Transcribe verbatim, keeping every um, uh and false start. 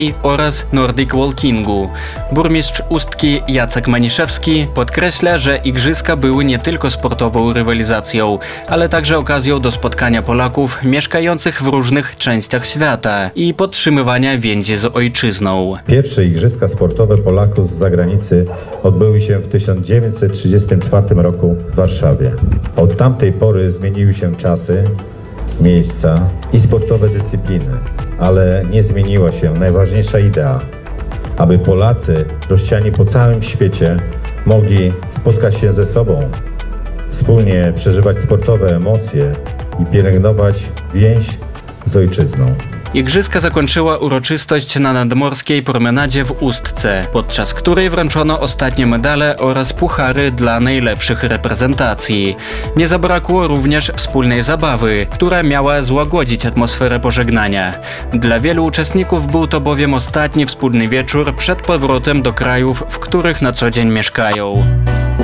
oraz Nordic Walkingu. Burmistrz Ustki Jacek Maniszewski podkreśla, że igrzyska były nie tylko sportową rywalizacją, ale także okazją do spotkania Polaków mieszkających w różnych częściach świata i podtrzymywania więzi z ojczyzną. Pierwsze igrzyska sportowe Polaków z zagranicy odbyły się w tysiąc dziewięćset trzydziestym czwartym roku w Warszawie. Od tamtej pory zmieniły się czasy, miejsca i sportowe dyscypliny, ale nie zmieniła się najważniejsza idea, aby Polacy rozsiani po całym świecie mogli spotkać się ze sobą, wspólnie przeżywać sportowe emocje i pielęgnować więź z ojczyzną. Igrzyska zakończyła uroczystość na nadmorskiej promenadzie w Ustce, podczas której wręczono ostatnie medale oraz puchary dla najlepszych reprezentacji. Nie zabrakło również wspólnej zabawy, która miała złagodzić atmosferę pożegnania. Dla wielu uczestników był to bowiem ostatni wspólny wieczór przed powrotem do krajów, w których na co dzień mieszkają.